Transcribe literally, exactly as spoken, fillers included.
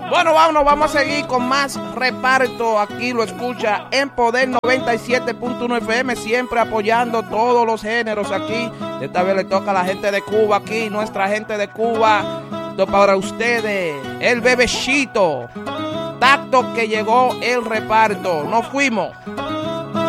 Bueno, vámonos, vamos a seguir con más reparto. Aquí lo escucha en Poder noventa y siete punto uno F M, siempre apoyando todos los géneros aquí. Esta vez le toca a la gente de Cuba aquí, nuestra gente de Cuba. Esto para ustedes, el bebecito. Tacto que llegó el reparto. Nos fuimos.